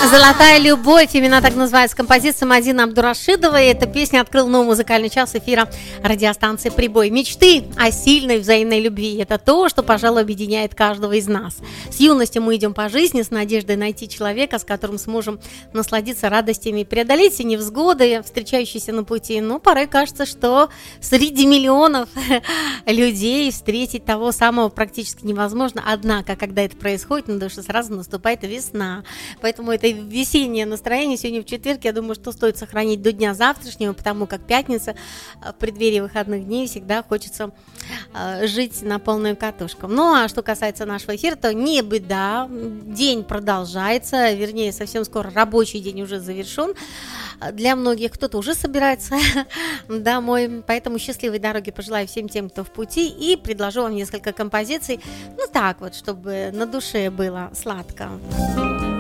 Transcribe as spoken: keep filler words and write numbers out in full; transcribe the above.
«Золотая любовь», именно так называется композиция Мадины Абдурашидовой. Эта песня открыла новый музыкальный час эфира радиостанции «Прибой». Мечты о сильной взаимной любви – это то, что, пожалуй, объединяет каждого из нас. С юности мы идем по жизни с надеждой найти человека, с которым сможем насладиться радостями, преодолеть все невзгоды, встречающиеся на пути. Но порой кажется, что среди миллионов людей встретить того самого практически невозможно. Однако, когда это происходит, на душе сразу наступает весна. Поэтому это весеннее настроение сегодня в четверг, я думаю, что стоит сохранить до дня завтрашнего, потому как пятница в преддверии выходных дней всегда хочется э, жить на полную катушку. Ну, а что касается нашего эфира, то не беда, день продолжается, вернее, совсем скоро рабочий день уже завершен. Для многих кто-то уже собирается домой, поэтому счастливой дороги пожелаю всем тем, кто в пути, и предложу вам несколько композиций, ну так вот, чтобы на душе было сладко.